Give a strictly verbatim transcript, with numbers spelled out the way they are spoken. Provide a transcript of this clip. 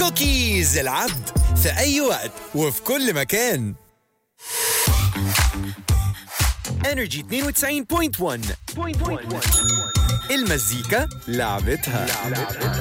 كوكيز العبد في أي وقت وفي كل مكان. إنرجي اثنين وتسعين فاصلة واحد المزيكا لعبتها, لعبتها.